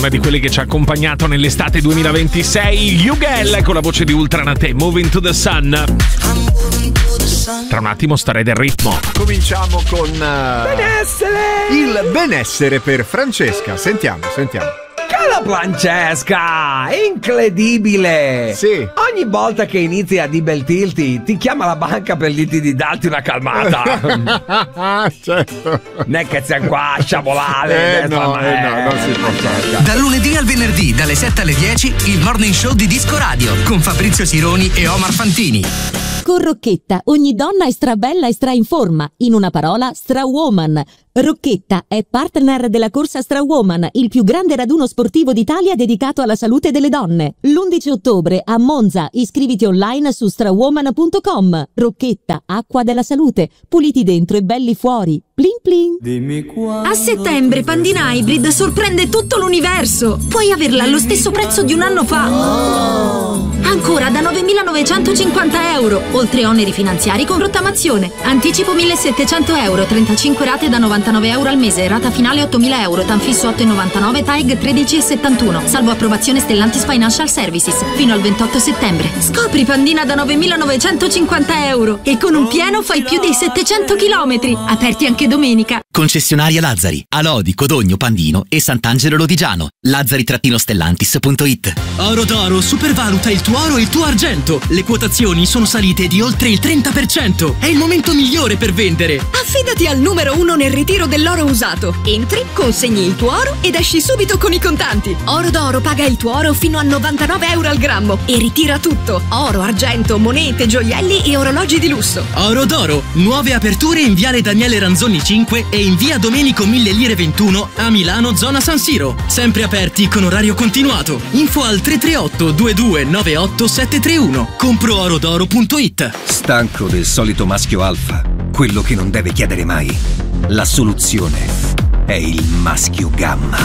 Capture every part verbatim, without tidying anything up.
una di quelle che ci ha accompagnato nell'estate duemilaventisei. Yugel con la voce di Ultranate, Moving to the Sun. Tra un attimo starei del ritmo. Cominciamo con uh, benessere! Il benessere per Francesca. Sentiamo, sentiamo. Cara Francesca, incredibile! Sì. Ogni volta che inizi a dibeltirti ti chiama la banca per dirti di darti una calmata. Certo. Non è che siamo qua a sciabolare. Eh no, eh no, non si può fare. Dal lunedì al venerdì, dalle sette alle dieci, il morning show di Disco Radio con Fabrizio Sironi e Omar Fantini. Con Rocchetta ogni donna è strabella e stra in forma. In una parola, Strawoman. Rocchetta è partner della corsa Strawoman, il più grande raduno sportivo d'Italia dedicato alla salute delle donne. L'undici ottobre a Monza, iscriviti online su strawoman punto com. Rocchetta, acqua della salute, puliti dentro e belli fuori. Plin plin. Dimmi quando. A settembre Pandina Hybrid sorprende tutto l'universo. Puoi averla allo stesso prezzo di un anno fa. Oh. Ancora da novemilanovecentocinquanta euro, oltre oneri finanziari con rottamazione. Anticipo millesettecento euro, trentacinque rate da novantanove euro al mese, rata finale ottomila euro, Tanfisso otto virgola novantanove, T A E G tredici virgola settantuno, salvo approvazione Stellantis Financial Services, fino al ventotto settembre. Scopri Pandina da novemilanovecentocinquanta euro e con un pieno fai più di settecento chilometri, aperti anche domenica. Concessionaria Lazzari, a Lodi, Codogno, Pandino e Sant'Angelo Lodigiano. lazzari stellantis punto it. Oro d'Oro supervaluta il tuo oro e il tuo argento. Le quotazioni sono salite di oltre il trenta per cento. È il momento migliore per vendere. Affidati al numero uno nel ritiro dell'oro usato. Entri, consegni il tuo oro ed esci subito con i contanti. Oro d'Oro paga il tuo oro fino a novantanove euro al grammo e ritira tutto: oro, argento, monete, gioielli e orologi di lusso. Oro d'Oro, nuove aperture in viale Daniele Ranzoni cinque e in via Domenico Mille Lire ventuno a Milano, zona San Siro. Sempre aperti con orario continuato. Info al tre tre otto due due nove otto sette tre uno. compro oro d'oro punto it. Stanco del solito maschio alfa, quello che non deve chiedere mai. La soluzione è il maschio gamma.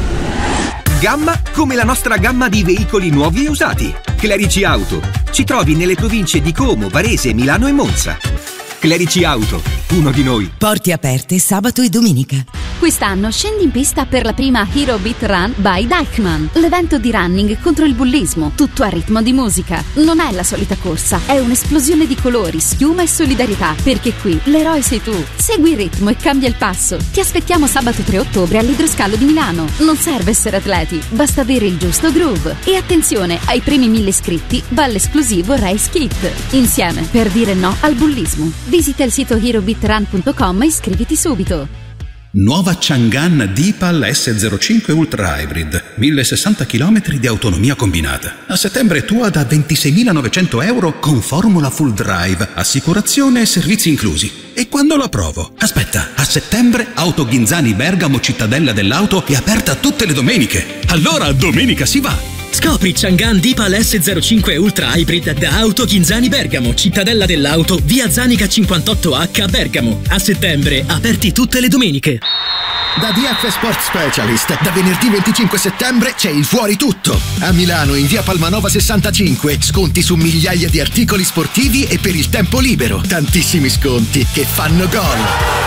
Gamma come la nostra gamma di veicoli nuovi e usati. Clerici Auto. Ci trovi nelle province di Como, Varese, Milano e Monza. Clerici Auto, uno di noi. Porte aperte sabato e domenica. Quest'anno scendi in pista per la prima Hero Beat Run by Deichmann, l'evento di running contro il bullismo, tutto a ritmo di musica. Non è la solita corsa, è un'esplosione di colori, schiuma e solidarietà, perché qui l'eroe sei tu. Segui il ritmo e cambia il passo. Ti aspettiamo sabato tre ottobre all'Idroscalo di Milano. Non serve essere atleti, basta avere il giusto groove. E attenzione, ai primi mille iscritti va l'esclusivo Race Kit. Insieme per dire no al bullismo. Visita il sito hero beat run punto com e iscriviti subito. Nuova Chang'an Deepal S zero cinque Ultra Hybrid, millesessanta chilometri di autonomia combinata. A settembre tua da ventiseimilanovecento euro con formula full drive, assicurazione e servizi inclusi. E quando la provo? Aspetta, a settembre Auto Ghinzani Bergamo Cittadella dell'Auto è aperta tutte le domeniche. Allora domenica si va! Scopri Chang'an Deepal S zero cinque Ultra Hybrid da Auto Ghinzani Bergamo, Cittadella dell'Auto, via Zanica cinquantotto H Bergamo. A settembre, aperti tutte le domeniche. Da D F Sport Specialist, da venerdì venticinque settembre c'è il fuori tutto. A Milano, in via Palmanova sessantacinque, sconti su migliaia di articoli sportivi e per il tempo libero. Tantissimi sconti che fanno gol.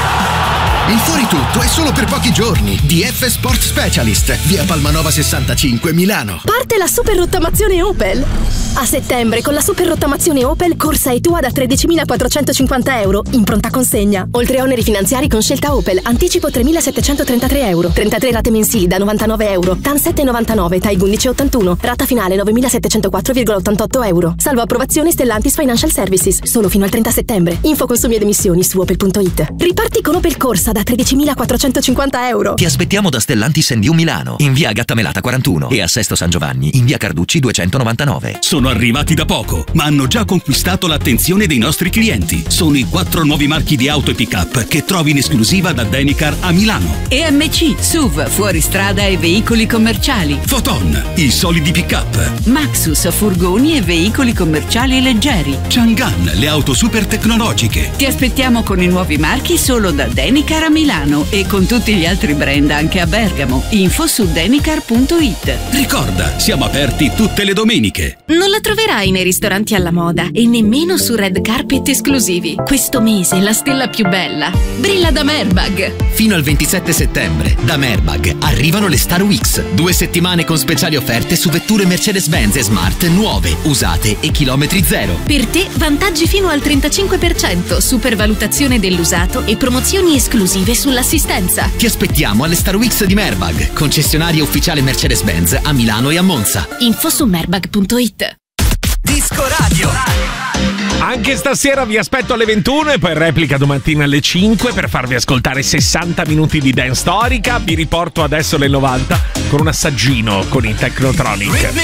Il fuori tutto è solo per pochi giorni. D F Sport Specialist, via Palmanova sessantacinque, Milano. Parte la super rottamazione Opel. A settembre con la super rottamazione Opel corsa e tua da tredicimilaquattrocentocinquanta euro in pronta consegna. Oltre oneri finanziari con scelta Opel, anticipo tremilasettecentotrentatré euro, trentatré rate mensili da novantanove euro, T A N sette virgola novantanove, T A E G undici virgola ottantuno, rata finale novemilasettecentoquattro virgola ottantotto euro. Salvo approvazione Stellantis Financial Services, solo fino al trenta settembre. Info consumi ed emissioni su opel punto it. Riparti con Opel Corsa da tredicimilaquattrocentocinquanta euro. Ti aspettiamo da Stellantis and You Milano, in via Gattamelata quarantuno e a Sesto San Giovanni, in via Carducci duecentonovantanove. Sono arrivati da poco, ma hanno già conquistato l'attenzione dei nostri clienti. Sono i quattro nuovi marchi di auto e pick-up che trovi in esclusiva da Denicar a Milano. E M C, S U V, fuoristrada e veicoli commerciali. Foton, i solidi pick-up. Maxus, furgoni e veicoli commerciali leggeri. Chang'an, le auto super tecnologiche. Ti aspettiamo con i nuovi marchi solo da Denicar a a Milano e con tutti gli altri brand anche a Bergamo. Info su denicar punto it. Ricorda, siamo aperti tutte le domeniche. Non la troverai nei ristoranti alla moda e nemmeno su red carpet esclusivi. Questo mese la stella più bella brilla da Merbag. Fino al ventisette settembre, da Merbag, arrivano le Star Weeks. Due settimane con speciali offerte su vetture Mercedes-Benz e Smart nuove, usate e chilometri zero. Per te vantaggi fino al trentacinque per cento, supervalutazione dell'usato e promozioni esclusive sull'assistenza. Ti aspettiamo alle Star Weeks di Merbag, concessionaria ufficiale Mercedes-Benz a Milano e a Monza. Info su merbag punto it. Disco Radio. Anche stasera vi aspetto alle ventuno e poi replica domattina alle cinque per farvi ascoltare sessanta minuti di dance storica. Vi riporto adesso nel novanta con un assaggino con i Technotronic.